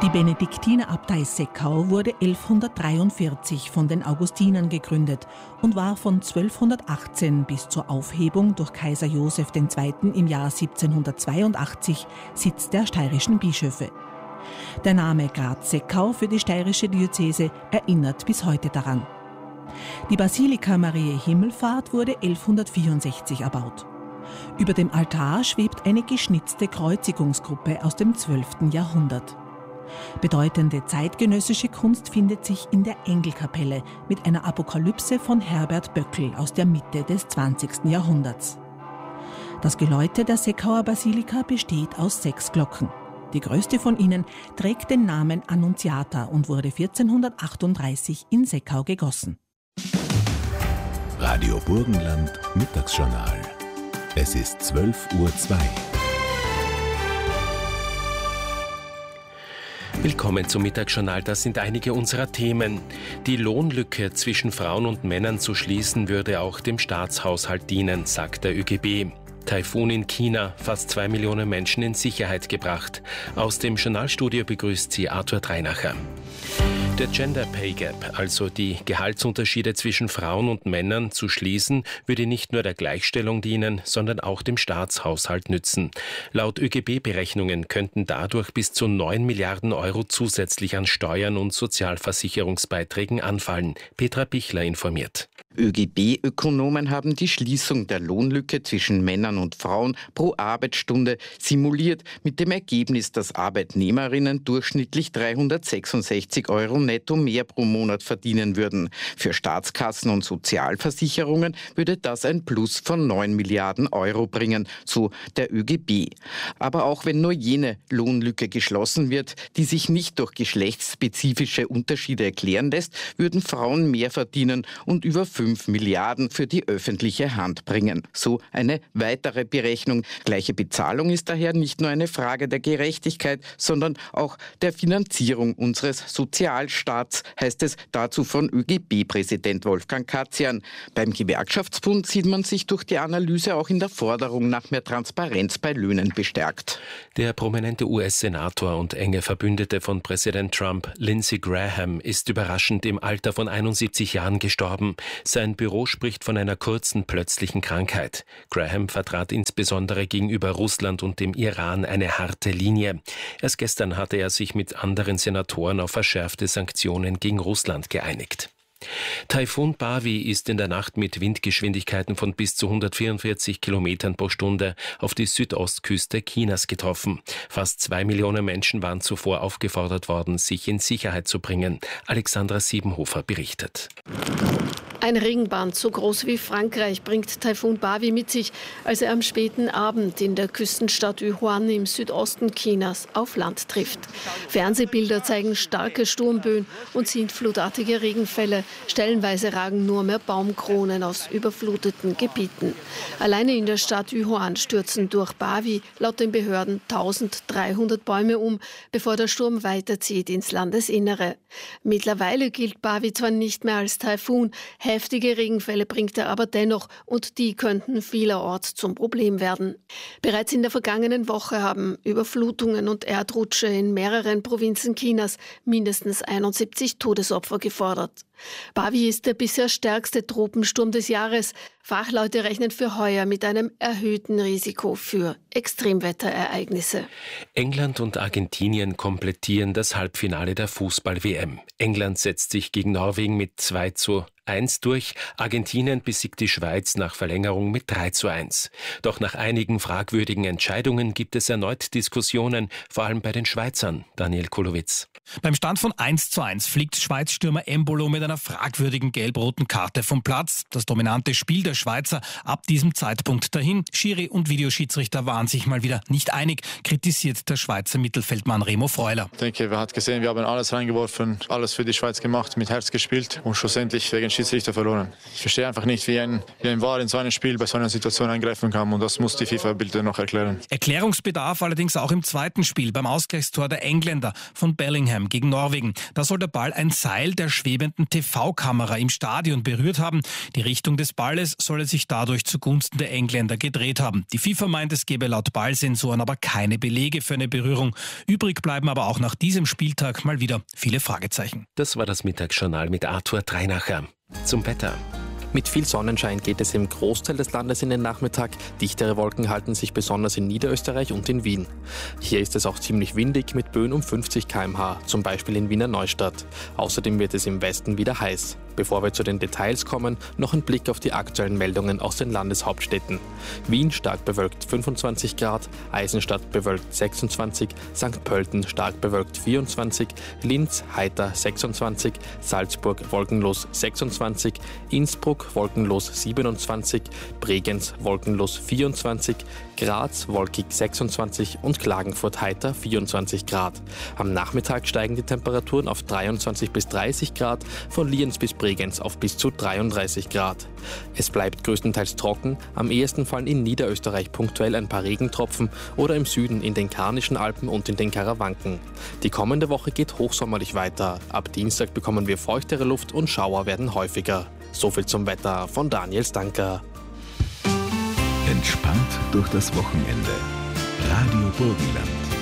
Die Benediktinerabtei Seckau wurde 1143 von den Augustinern gegründet und war von 1218 bis zur Aufhebung durch Kaiser Joseph II. Im Jahr 1782 Sitz der steirischen Bischöfe. Der Name Graz-Seckau für die steirische Diözese erinnert bis heute daran. Die Basilika Mariä Himmelfahrt wurde 1164 erbaut. Über dem Altar schwebt eine geschnitzte Kreuzigungsgruppe aus dem 12. Jahrhundert. Bedeutende zeitgenössische Kunst findet sich in der Engelkapelle mit einer Apokalypse von Herbert Böckel aus der Mitte des 20. Jahrhunderts. Das Geläute der Seckauer Basilika besteht aus 6 Glocken. Die größte von ihnen trägt den Namen Annunziata und wurde 1438 in Seckau gegossen. Radio Burgenland Mittagsjournal. Es ist 12:02 Uhr. Willkommen zum Mittagsjournal. Das sind einige unserer Themen. Die Lohnlücke zwischen Frauen und Männern zu schließen, würde auch dem Staatshaushalt dienen, sagt der ÖGB. Taifun in China, fast 2 Millionen Menschen in Sicherheit gebracht. Aus dem Journalstudio begrüßt sie Arthur Dreinacher. Der Gender Pay Gap, also die Gehaltsunterschiede zwischen Frauen und Männern zu schließen, würde nicht nur der Gleichstellung dienen, sondern auch dem Staatshaushalt nützen. Laut ÖGB-Berechnungen könnten dadurch bis zu 9 Milliarden Euro zusätzlich an Steuern und Sozialversicherungsbeiträgen anfallen. Petra Bichler informiert. ÖGB-Ökonomen haben die Schließung der Lohnlücke zwischen Männern und Frauen pro Arbeitsstunde simuliert, mit dem Ergebnis, dass Arbeitnehmerinnen durchschnittlich 366 Euro netto mehr pro Monat verdienen würden. Für Staatskassen und Sozialversicherungen würde das ein Plus von 9 Milliarden Euro bringen, so der ÖGB. Aber auch wenn nur jene Lohnlücke geschlossen wird, die sich nicht durch geschlechtsspezifische Unterschiede erklären lässt, würden Frauen mehr verdienen und über 5 Milliarden für die öffentliche Hand bringen. So eine weitere Berechnung. Gleiche Bezahlung ist daher nicht nur eine Frage der Gerechtigkeit, sondern auch der Finanzierung unseres Sozialstaats, heißt es dazu von ÖGB-Präsident Wolfgang Katzian. Beim Gewerkschaftsbund sieht man sich durch die Analyse auch in der Forderung nach mehr Transparenz bei Löhnen bestärkt. Der prominente US-Senator und enge Verbündete von Präsident Trump, Lindsey Graham, ist überraschend im Alter von 71 Jahren gestorben. Sein Büro spricht von einer kurzen, plötzlichen Krankheit. Graham vertrat insbesondere gegenüber Russland und dem Iran eine harte Linie. Erst gestern hatte er sich mit anderen Senatoren auf verschärfte Sanktionen gegen Russland geeinigt. Taifun Bawi ist in der Nacht mit Windgeschwindigkeiten von bis zu 144 Kilometern pro Stunde auf die Südostküste Chinas getroffen. Fast 2 Millionen Menschen waren zuvor aufgefordert worden, sich in Sicherheit zu bringen. Alexandra Siebenhofer berichtet. Ein Regenband so groß wie Frankreich bringt Taifun Bawi mit sich, als er am späten Abend in der Küstenstadt Yuhuan im Südosten Chinas auf Land trifft. Fernsehbilder zeigen starke Sturmböen und sintflutartige Regenfälle. Stellenweise ragen nur mehr Baumkronen aus überfluteten Gebieten. Alleine in der Stadt Yuhuan stürzen durch Bawi laut den Behörden 1300 Bäume um, bevor der Sturm weiterzieht ins Landesinnere. Mittlerweile gilt Bawi zwar nicht mehr als Taifun, heftige Regenfälle bringt er aber dennoch und die könnten vielerorts zum Problem werden. Bereits in der vergangenen Woche haben Überflutungen und Erdrutsche in mehreren Provinzen Chinas mindestens 71 Todesopfer gefordert. Bawi ist der bisher stärkste Tropensturm des Jahres. Fachleute rechnen für heuer mit einem erhöhten Risiko für Extremwetterereignisse. England und Argentinien komplettieren das Halbfinale der Fußball-WM. England setzt sich gegen Norwegen mit 2:1 durch. Argentinien besiegt die Schweiz nach Verlängerung mit 3:1. Doch nach einigen fragwürdigen Entscheidungen gibt es erneut Diskussionen, vor allem bei den Schweizern. Daniel Kulowitz. Beim Stand von 1:1 fliegt Schweiz-Stürmer Embolo mit einer fragwürdigen gelb-roten Karte vom Platz. Das dominante Spiel der Schweizer ab diesem Zeitpunkt dahin. Schiri und Videoschiedsrichter waren sich mal wieder nicht einig, kritisiert der Schweizer Mittelfeldmann Remo Freuler. Ich denke, man hat gesehen, wir haben alles reingeworfen, alles für die Schweiz gemacht, mit Herz gespielt und schlussendlich wegen Schiedsrichter verloren. Ich verstehe einfach nicht, wie ein VAR in so einem Spiel bei so einer Situation eingreifen kann und das muss die FIFA bitte noch erklären. Erklärungsbedarf allerdings auch im zweiten Spiel beim Ausgleichstor der Engländer von Bellingham gegen Norwegen. Da soll der Ball ein Seil der schwebenden TV-Kamera im Stadion berührt haben. Die Richtung des Balles solle sich dadurch zugunsten der Engländer gedreht haben. Die FIFA meint, es gebe laut Ballsensoren aber keine Belege für eine Berührung. Übrig bleiben aber auch nach diesem Spieltag mal wieder viele Fragezeichen. Das war das Mittagsjournal mit Arthur Dreinacher. Zum Wetter. Mit viel Sonnenschein geht es im Großteil des Landes in den Nachmittag. Dichtere Wolken halten sich besonders in Niederösterreich und in Wien. Hier ist es auch ziemlich windig mit Böen um 50 km/h, zum Beispiel in Wiener Neustadt. Außerdem wird es im Westen wieder heiß. Bevor wir zu den Details kommen, noch ein Blick auf die aktuellen Meldungen aus den Landeshauptstädten. Wien stark bewölkt 25 Grad, Eisenstadt bewölkt 26, St. Pölten stark bewölkt 24, Linz heiter 26, Salzburg wolkenlos 26, Innsbruck wolkenlos 27, Bregenz wolkenlos 24, Graz wolkig 26 und Klagenfurt heiter 24 Grad. Am Nachmittag steigen die Temperaturen auf 23 bis 30 Grad, von Lienz bis Bregenz auf bis zu 33 Grad. Es bleibt größtenteils trocken, am ehesten fallen in Niederösterreich punktuell ein paar Regentropfen oder im Süden in den Karnischen Alpen und in den Karawanken. Die kommende Woche geht hochsommerlich weiter. Ab Dienstag bekommen wir feuchtere Luft und Schauer werden häufiger. Soviel zum Wetter von Daniel Stanker. Entspannt durch das Wochenende. Radio Burgenland.